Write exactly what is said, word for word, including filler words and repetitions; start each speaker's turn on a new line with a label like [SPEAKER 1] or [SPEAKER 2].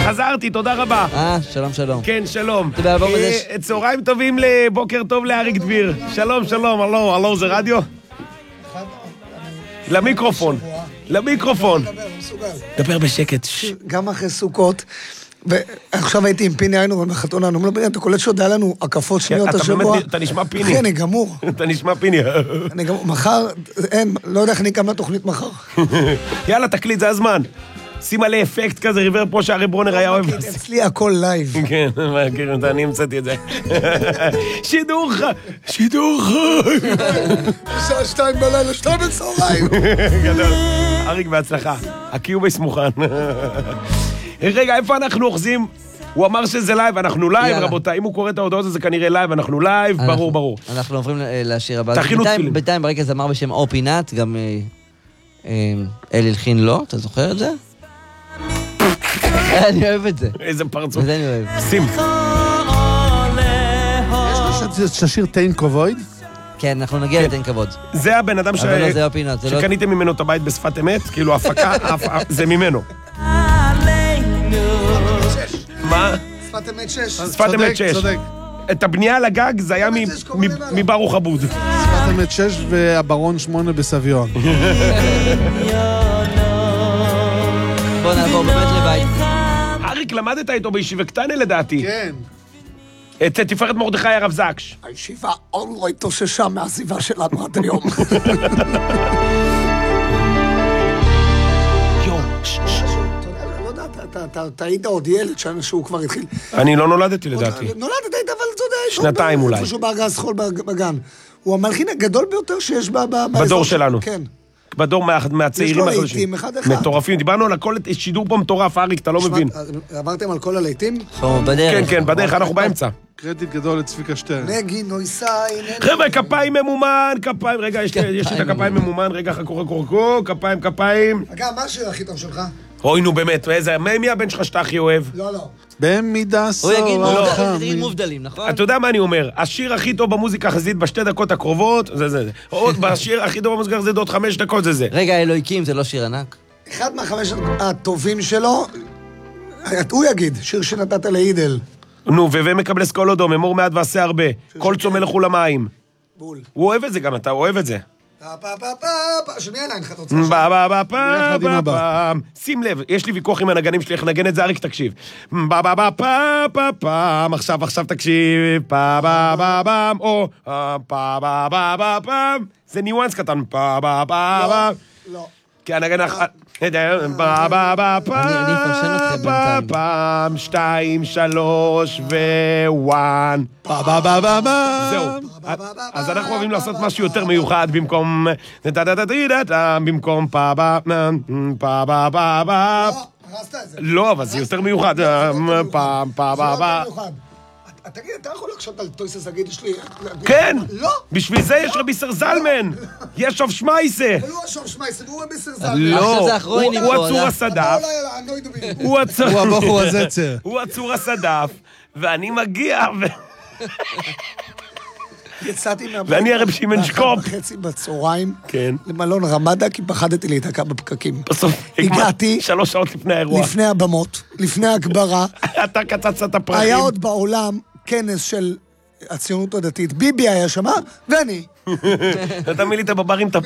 [SPEAKER 1] חזרתי, תודה רבה.
[SPEAKER 2] אה, שלום, שלום.
[SPEAKER 1] כן, שלום.
[SPEAKER 2] אתה באלבום הזה ש-
[SPEAKER 1] אה, צהריים טובים לבוקר טוב לאריק דביר. שלום, שלום, הלו, הלו, זה רדיו? למיקרופון. למיקרופון. דבר בשקט.
[SPEAKER 3] גם אחרי סוכות, ועכשיו הייתי עם פיני היינו בחתונה, אני אומר, פיני, אתה קולט שעוד היה לנו הקפות שניות
[SPEAKER 1] אתה
[SPEAKER 3] השבוע?
[SPEAKER 1] באמת, אתה נשמע פיני.
[SPEAKER 3] אחי, אני גמור.
[SPEAKER 1] אתה נשמע פיני.
[SPEAKER 3] אני גמור. מחר, אין, לא יודע איך אני אקם לתוכנית מחר.
[SPEAKER 1] יאללה, תקליט, זה הזמן. שים עלי אפקט כזה, ריבר פה שהרי ברונר היה אוהב.
[SPEAKER 3] אצלי הכל לייב.
[SPEAKER 1] כן, אני המצאתי את זה. שידור חי, שידור חי.
[SPEAKER 3] שעה שתיים בלילה, שתיים בצהריים.
[SPEAKER 1] גדול. אריק, בהצלחה. הקיובייס מוכן. רגע, איפה אנחנו אוחזים? הוא אמר שזה לייב, אנחנו לייב, רבותיי. אם הוא קורא את ההודעות הזה, זה כנראה לייב, אנחנו לייב, ברור, ברור.
[SPEAKER 2] אנחנו עוברים לשיר הבא.
[SPEAKER 1] תכינו תפילים.
[SPEAKER 2] בינתיים ברקע זמר בשם אור פינת, גם אלי הלחין לו, אתה זוכר את זה? אני אוהב את זה.
[SPEAKER 1] איזה פרצוף.
[SPEAKER 2] זה אני אוהב.
[SPEAKER 1] שים.
[SPEAKER 4] יש לך ששיר תן כבוד?
[SPEAKER 2] כן, אנחנו נגיע לתן כבוד.
[SPEAKER 1] זה הבן אדם
[SPEAKER 2] אבל לא, זה אור פינת. זה לא-
[SPEAKER 1] שקניתם ממנו את הבית בשפת אמת, כאילו הפקה, זה ממנו. מה?
[SPEAKER 3] שפת אמת שש.
[SPEAKER 1] שפת אמת שש.
[SPEAKER 4] צודק.
[SPEAKER 1] את הבנייה על הגג זה היה
[SPEAKER 3] אמת שש, קוראים למעלה.
[SPEAKER 1] מברוך אבוד.
[SPEAKER 4] שפת אמת שש והברון שמונה בסביון.
[SPEAKER 2] בוא נעבור באמת לבית.
[SPEAKER 1] אריק, למדת איתו בישיבה קטנה לדעתי.
[SPEAKER 4] כן.
[SPEAKER 1] את תפארת מרדכי הרב זקש.
[SPEAKER 3] הישיבה עוד לא התאוששה מהעזיבה שלנו עד היום.
[SPEAKER 1] יואו,
[SPEAKER 3] לא יודע, אתה היית עוד ילד שהוא כבר התחיל.
[SPEAKER 1] אני לא נולדתי לדעתי.
[SPEAKER 3] נולדת היית, אבל אתה יודע...
[SPEAKER 1] שנתיים אולי.
[SPEAKER 3] איפשהו בארגז חול בגן. הוא המלחין הגדול ביותר שיש באזור.
[SPEAKER 1] בדור שלנו.
[SPEAKER 3] כן.
[SPEAKER 1] בדור מהצעירים
[SPEAKER 3] יש לו
[SPEAKER 1] החדשים.
[SPEAKER 3] לעיתים, אחד אחד.
[SPEAKER 1] מטורפים, דיברנו על הכל, שידור פה מטורף, אריק, אתה לא מבין.
[SPEAKER 3] עברתם על כל הלעיתים?
[SPEAKER 2] בדרך.
[SPEAKER 1] כן, כן, בדרך, אנחנו באמצע.
[SPEAKER 4] קרדיט גדול לצביקה שטרן.
[SPEAKER 3] נגי, נויסי,
[SPEAKER 1] חבר'ה, כפיים ממומן, כפיים, רגע, יש לי את הכפיים ממומן, רגע, חכו, חכו, חכו, כפיים, כפיים.
[SPEAKER 3] אגב, מה השיר הכי טוב שלך?
[SPEAKER 1] אוי, נו, באמת, איזה, מי הבן שלך שאתה הכי אוהב?
[SPEAKER 3] לא, לא.
[SPEAKER 4] במידה
[SPEAKER 2] הוא
[SPEAKER 4] סור
[SPEAKER 2] יגיד
[SPEAKER 4] החם.
[SPEAKER 2] מובדלים, נכון?
[SPEAKER 1] אתה יודע מה אני אומר? השיר הכי טוב במוזיקה החזית בשתי דקות הקרובות, זה זה זה. עוד בשיר הכי טוב במוזיקה החזית עוד חמש דקות, זה זה.
[SPEAKER 2] רגע, אלוהיקים זה לא שיר ענק?
[SPEAKER 3] אחד מהחמש הטובים שלו, הוא יגיד, שיר שנתת לעידל.
[SPEAKER 1] נו, ומקבל סקולודו, ממור מעט ועשה הרבה. כל צומא לכו למים.
[SPEAKER 3] בול.
[SPEAKER 1] הוא אוהב את זה גם, אתה אוהב את זה.
[SPEAKER 3] פה פה פה פה פה, שמי עיניים לך, אתה רוצה
[SPEAKER 1] פה פה פה פה
[SPEAKER 4] ביחד עם
[SPEAKER 1] פה
[SPEAKER 4] הבא.
[SPEAKER 1] פה. שים לב, יש לי ויכוח עם הנגנים שלי, איך לנגן את זה, אריק, תקשיב. פה פה פה פה פה פה, עכשיו, עכשיו תקשיב. פה פה פה פה, או, פה פה פה פה פה. זה ניואנס קטן, פה פה פה פה.
[SPEAKER 3] לא.
[SPEAKER 1] כי הנגן אח... פה פה פה פה.
[SPEAKER 2] אני אפרשן אתכם בינתיים.
[SPEAKER 1] פעם, שתיים, שלוש, ווואן.
[SPEAKER 4] פה פה פה פה פה.
[SPEAKER 1] זהו. אז אנחנו אוהבים לעשות משהו יותר מיוחד במקום... במקום פה פה פה פה פה פה.
[SPEAKER 3] הרסת את זה.
[SPEAKER 1] לא, אבל זה יותר מיוחד. פעם, פה פה פה.
[SPEAKER 3] תגיד, אתה יכול לחשוב על טויסס, להגיד, יש לי...
[SPEAKER 1] כן!
[SPEAKER 3] לא!
[SPEAKER 1] בשביל זה יש רבי סרזלמן! יש שוב שמייסה!
[SPEAKER 3] אבל הוא השום שמייסה, והוא רבי סרזל.
[SPEAKER 1] לא!
[SPEAKER 2] עכשיו זה אחרונים
[SPEAKER 1] הוא
[SPEAKER 2] פה,
[SPEAKER 1] עצור
[SPEAKER 2] לא?
[SPEAKER 1] הסדף. הוא עצור...
[SPEAKER 4] הוא הבחור הזצר.
[SPEAKER 1] הוא עצור הסדף, ואני מגיע ו...
[SPEAKER 3] יצאתי מהבית.
[SPEAKER 1] ואני הרב שמעון שקופ.
[SPEAKER 3] באחת וחצי בצהריים.
[SPEAKER 1] כן.
[SPEAKER 3] למלון רמדה, כי פחדתי להיתקע בפקקים.
[SPEAKER 1] בסוף
[SPEAKER 3] הגעתי...
[SPEAKER 1] שלוש שעות לפני האירוע.
[SPEAKER 3] לפני הבמות, לפני ההגברה.
[SPEAKER 1] אתה קצצת את הפרחים.
[SPEAKER 3] היה עוד בעולם כנס של הציונות הדתית. ביבי היה שמה, ואני.
[SPEAKER 1] אתה מילאת בברים את